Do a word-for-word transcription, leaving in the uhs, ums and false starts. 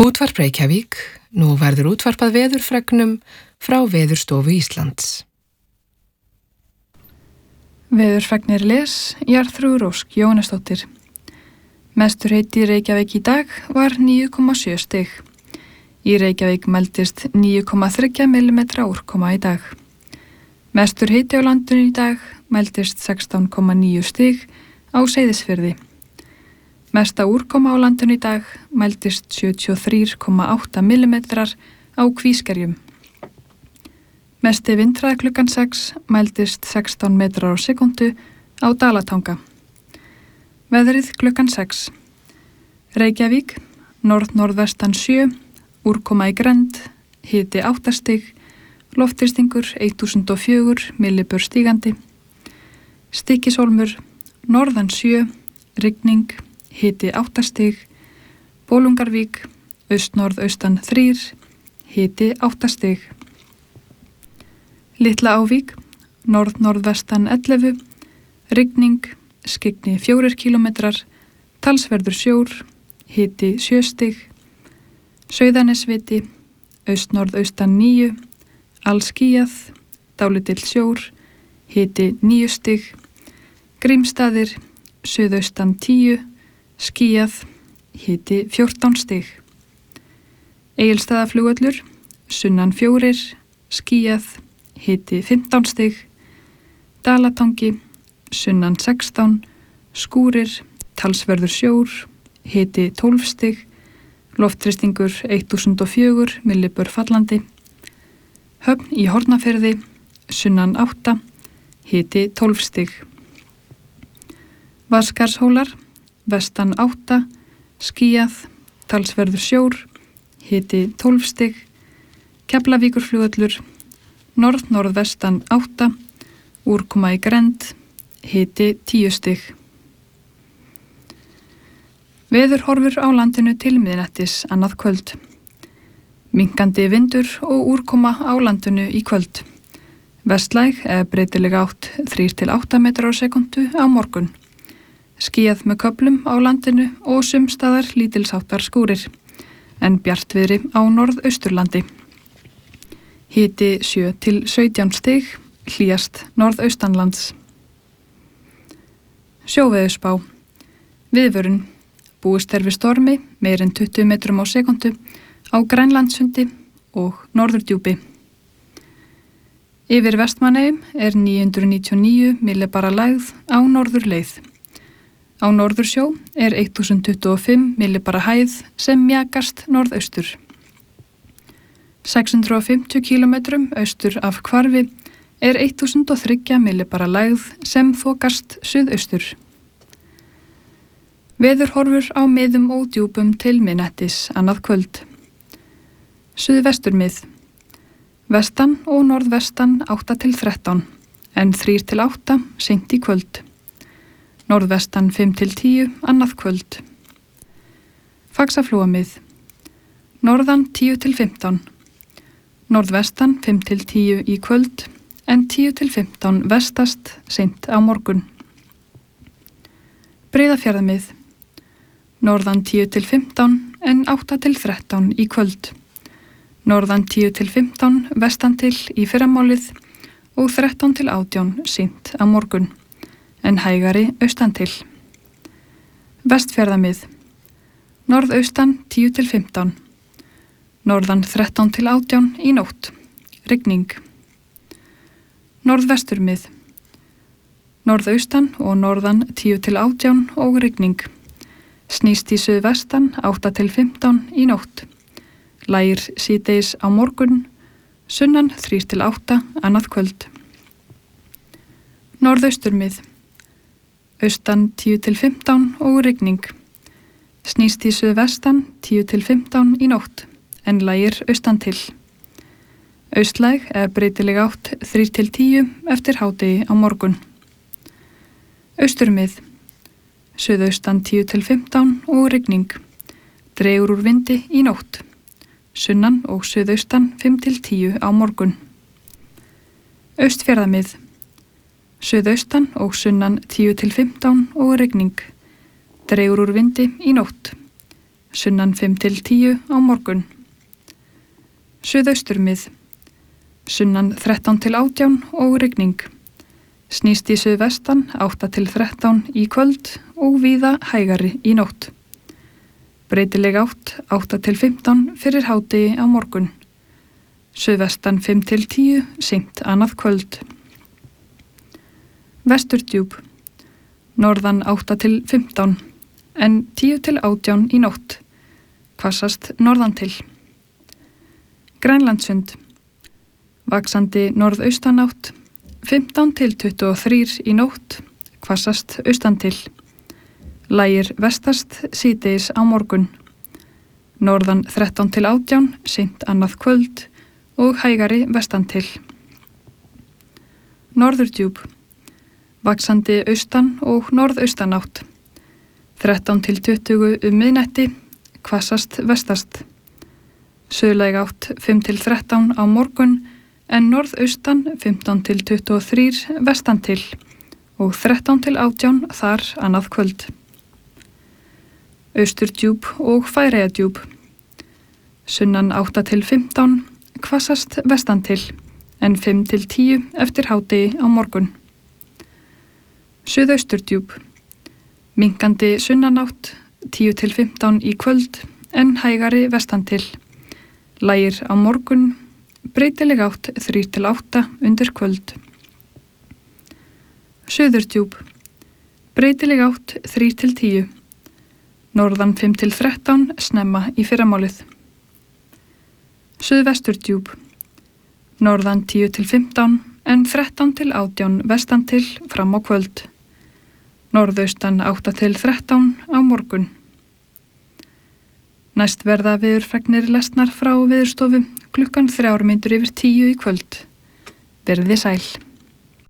Útvarp Reykjavík, nú verður útvarpað veðurfregnum frá Veðurstofu Íslands. Veðurfregnir les, Jarþrúður Ósk Jóhannesdóttir. Mestur hiti í Reykjavík í dag var níu komma sjö stig. Í Reykjavík mældist níu komma þrjú millimetra úrkoma í dag. Mestur hiti á landinu í dag mældist sextán komma níu stig á Seyðisfirði. Mesta úrkoma á landinu í dag mældist sjötíu og þrjú komma átta millimetrar á Kvískerjum. Mesti vindhraði klukkan sex mældist sextán metrar á sekundu á Dalatanga. Veðrið klukkan sex. Reykjavík, norð-norðvestan sjö, úrkoma í grennd, hiti átta stig, loftþrýstingur eitt þúsund og fjögur millibör stígandi. Stykkishólmur, norðan sjö, rigning, hiti átta stig, Bolungarvík, austnorðaustan þrír, hiti átta stig. Litla Ávík, norð-norðvestan ellefu, rigning, skyggni fjórir kílómetrar, talsverður sjór, hiti sjö stig. Sauðanesviti, austnorðaustan níu, allskýjað, dálítill sjór, hiti níu stig. Grímsstaðir, suðaustan tíu, skýjað, hiti fjórtán stig. Egilsstaðaflugvöllur, sunnan fjórir, skýjað, hiti fimmtán stig. Dalatangi, sunnan sextán, skúrir, talsverður sjór, hiti tólf stig. Loftþrýstingur eitt þúsund og fjögur millibör fallandi. Höfn í Hornafirði, sunnan átta, hiti tólf stig. Vatnskarðshólar, vestan átta, skýjað, talsverður sjór, hiti tólf stig. Keflavíkurflugvöllur, norð-norðvestan átta, úrkoma í grennd, hiti tíu stig. Veðurhorfur á landinu til miðnættis annað kvöld. Minkandi vindur og úrkoma á landinu í kvöld. Vestlæg eða breytileg átt þrír til átta metrar á sekundu á morgun. Skýjað með köflum á landinu og sumstaðar lítilsháttar skúrir, en bjartviðri á norðausturlandi. Hiti sjö til sautján stig, hlýjast norðaustanlands. Sjóveðurspá. Viðvörun. Búist er við stormi meir en tuttugu metrum á sekundu á Grænlandssundi og Norðurdjúpi. Yfir Vestmannaeyjum er níu hundruð níutíu og níu millibara lægð á norðurleið. Á Norðursjó er þúsund tuttugu og fimm millibara hæð sem mjakast norðaustur. sex hundruð og fimmtíu kílómetrum austur af Hvarfi er þúsund og þrjú millibara lægð sem þokast suðaustur. Veðurhorfur á miðum og djúpum til miðnættis annað kvöld. Suðvesturmið. Vestan og norðvestan átta til þrettán, en þrír til átta seint í kvöld. Norðvestan fimm til tíu annað kvöld. Faxaflóamið. Norðan tíu til fimmtán. Norðvestan fimm til tíu í kvöld, en tíu til fimmtán vestast seint á morgun. Breiðafjarðarmið. Norðan tíu til fimmtán en átta til þrettán í kvöld. Norðan tíu til fimmtán vestan til í fyrramálið og þrettán til átján seint á morgun, en hægari austan til. Vestfjarðarmið. Norðaustan tíu til fimmtán. Norðan þrettán til átján í nótt. Rigning. Norðvesturmið. Norðaustan og norðan tíu til átján og rigning. Snýst í suðvestan átta til fimmtán í nótt. Lægir síðdegis á morgun, sunnan þrír til átta annað kvöld. Norðausturmið. Austan tíu til fimmtán og rigning. Snýst í suðvestan tíu til fimmtán í nótt, en lægir austan til. Austlæg eða breytileg átt þrír til tíu eftir hádegi á morgun. Austurmið. Suðaustan tíu til fimmtán og rigning. Dregur úr vindi í nótt. Sunnan og suðaustan fimm til tíu á morgun. Austfjarðamið. Suðaustan og sunnan tíu til fimmtán og rigning. Dregur úr vindi í nótt. sunnan fimm til tíu á morgun. Suðausturmið, sunnan þrettán til átján og rigning. Snýst í suðvestan átta til þrettán í kvöld og víða hægari í nótt. Breytileg átt átta til fimmtán fyrir hádegi á morgun. Suðvestan fimm til tíu seint annað kvöld. Vesturdjúp, norðan átta til fimmtán en tíu til átján í nótt. Hvassast norðan til. Grænlandssund, vaxandi norðaustanátt, fimmtán til tuttugu og þrjú í nótt, hvassast austan til. Lægir vestast síðdegis á morgun. Norðan þrettán til átján, seint annað kvöld og hægari vestan til. Norðurdjúp, vaxandi austan og norðaustanátt, þrettán til tuttugu um miðnætti, hvassast vestast. Suðlæg átt fimm til þrettán á morgun en norðaustan fimmtán til tuttugu og þrjú vestan til og þrettán til átján þar annað kvöld. Austurdjúp og Færeyjadjúp, sunnan átta til fimmtán, hvassast vestan til en fimm til tíu eftir hádegi á morgun. Suðausturdjúp, minkandi sunnanátt tíu til fimmtán í kvöld en hægari vestan til. Lægir á morgun, breytileg átt þrjú til átta undir kvöld. Suðurdjúp, breytileg átt þrjú til tíu. Norðan fimm til þrettán snemma í fyrramálið. Suðvesturdjúp, norðan tíu til fimmtán en þrettán til átján vestan til fram á kvöld. Norðaustan átta til þrettán á morgun. Næst verða veðurfregnir lesnar frá Veðurstofu klukkan þrjár mínútur yfir tíu í kvöld. Verið þið sæl.